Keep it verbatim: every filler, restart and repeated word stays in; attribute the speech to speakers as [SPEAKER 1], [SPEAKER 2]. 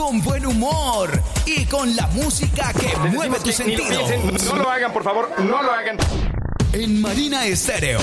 [SPEAKER 1] con buen humor y con la música que mueve tus sentidos.
[SPEAKER 2] No lo hagan, por favor, no lo hagan.
[SPEAKER 1] En Marina Estéreo,